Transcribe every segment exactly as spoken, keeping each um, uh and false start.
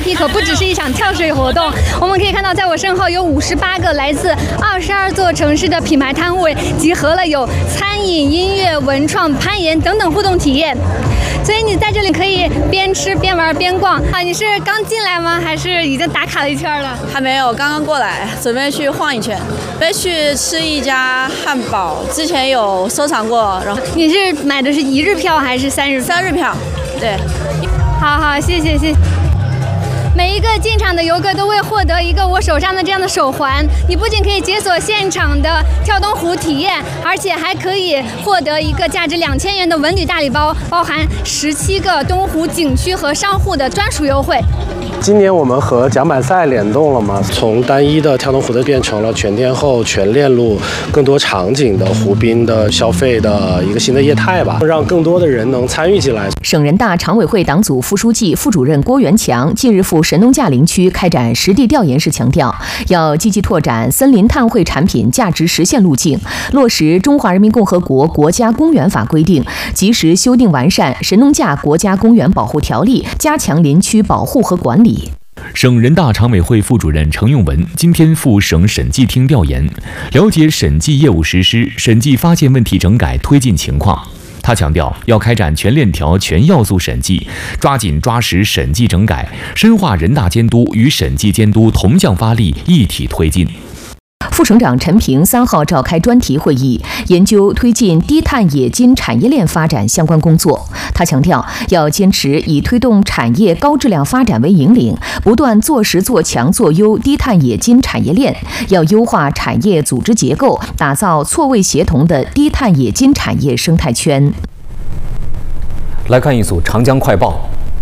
P 可不只是一场跳水活动。我们可以看到，在我身后有五十八个来自二十二座城市的品牌摊位，集合了有餐饮、音乐、文创、攀岩等等互动体验。所以你在这里可以边吃边玩边逛啊！你是刚进来吗？还是已经打卡了一圈了？ 还没有，刚刚过来，准备去晃一圈，准备去吃一家汉堡，之前有收藏过。然后你是买的是一日票还是三日票？ 三日票，对。 好好，谢谢谢谢。每一个进场的游客都会获得一个我手上的这样的手环，你不仅可以解锁现场的跳东湖体验，而且还可以获得一个价值两千元的文旅大礼包，包含十七个东湖景区和商户的专属优惠。 今年我们和桨板赛联动了嘛，从单一的跳东湖的变成了全天候、全链路、更多场景的湖滨的消费的一个新的业态吧，让更多的人能参与进来。 省人大常委会党组副书记、副主任郭元强近日赴神农架林区开展实地调研时强调，要积极拓展森林碳汇产品价值实现路径，落实《中华人民共和国国家公园法》规定，及时修订完善《神农架国家公园保护条例》，加强林区保护和管理。 省人大常委会副主任程用文今天赴省审计厅调研，了解审计业务实施、审计发现问题整改推进情况。他强调，要开展全链条、全要素审计，抓紧抓实审计整改，深化人大监督与审计监督同向发力，一体推进。 副省长陈平三号召开专题会议，研究推进低碳冶金产业链发展相关工作。他强调，要坚持以推动产业高质量发展为引领，不断做实做强做优低碳冶金产业链，要优化产业组织结构，打造错位协同的低碳冶金产业生态圈。 来看一组长江快报。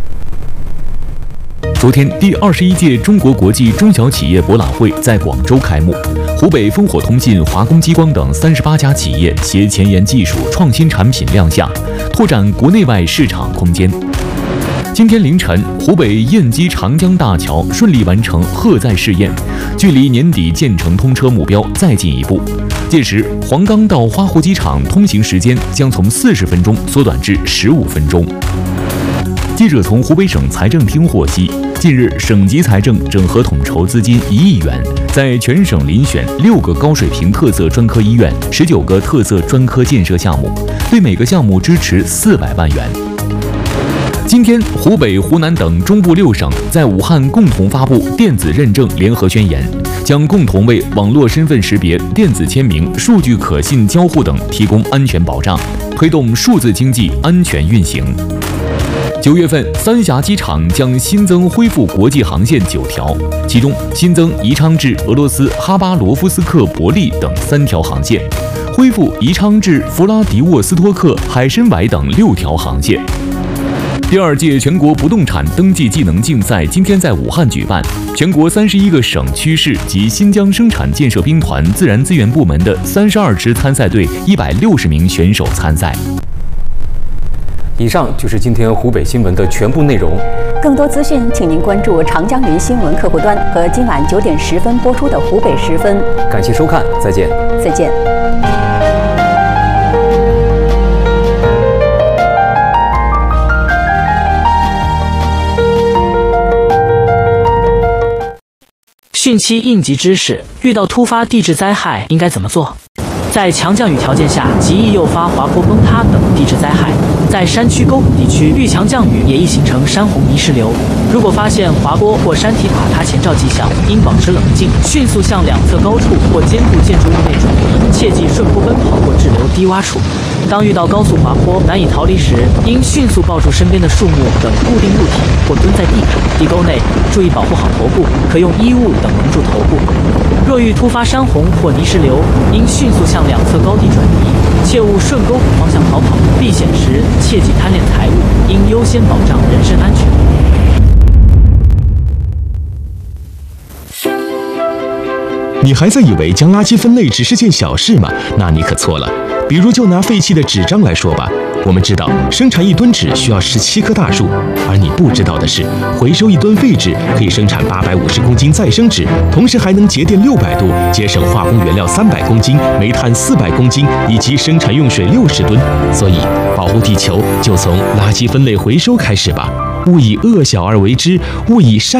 昨天，第二十一届中国国际中小企业博览会在广州开幕。湖北烽火通信、华工激光等三十八家企业携前沿技术、创新产品亮相，拓展国内外市场空间。今天凌晨，湖北堰基长江大桥顺利完成荷载试验，距离年底建成通车目标再进一步。届时，黄冈到花湖机场通行时间将从四十分钟缩短至十五分钟。记者从湖北省财政厅获悉，近日省级财政整合统筹资金一亿元，在全省遴选六个高水平特色专科医院、十九个特色专科建设项目，对每个项目支持四百万元。今天，湖北、湖南等中部六省在武汉共同发布电子认证联合宣言，将共同为网络身份识别、电子签名、数据可信交互等提供安全保障，推动数字经济安全运行。九月份，三峡机场将新增恢复国际航线九条，其中新增宜昌至俄罗斯哈巴罗夫斯克伯利等三条航线，恢复宜昌至弗拉迪沃斯托克海参崴等六条航线。第二届全国不动产登记技能竞赛今天在武汉举办，全国三十一个省区市及新疆生产建设兵团自然资源部门的三十二支参赛队一百六十名选手参赛。 以上就是今天湖北新闻的全部内容。 更多资讯，请您关注长江云新闻客户端和今晚九点十分播出的湖北时分。 感谢收看，再见。 再见。 汛期应急知识：遇到突发地质灾害应该怎么做？在强降雨条件下，极易诱发滑坡、崩塌等地质灾害。在山区沟谷地区，遇强降雨也易形成山洪泥石流。如果发现滑坡或山体垮塌前兆迹象，应保持冷静，迅速向两侧高处或坚固建筑物内转移，切忌顺坡奔跑或滞留低洼处。当遇到高速滑坡难以逃离时，应迅速抱住身边的树木等固定物体，或蹲在地坎、地沟内，注意保护好头部，可用衣物等蒙住头部。若遇突发山洪或泥石流，应迅速向两侧高地转移，切勿顺沟谷方向逃跑。避险时切忌贪恋财物，应优先保障人身安全。 你还在以为将垃圾分类只是件小事吗？那你可错了。比如就拿废弃的纸张来说吧，我们知道生产一吨纸需要十七棵大树，而你不知道的是，回收一吨废纸可以生产八百五十公斤再生纸，同时还能节电六百度，节省化工原料三百公斤、煤炭四百公斤以及生产用水六十吨。所以，保护地球就从垃圾分类回收开始吧。勿以恶小而为之，勿以善